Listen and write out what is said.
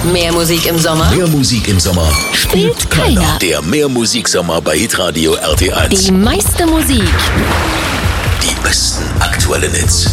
Mehr Musik im Sommer? Mehr Musik im Sommer Spielt keiner. Der Mehrmusiksommer bei Hitradio RT1. Die meiste Musik. Die besten aktuellen Hits.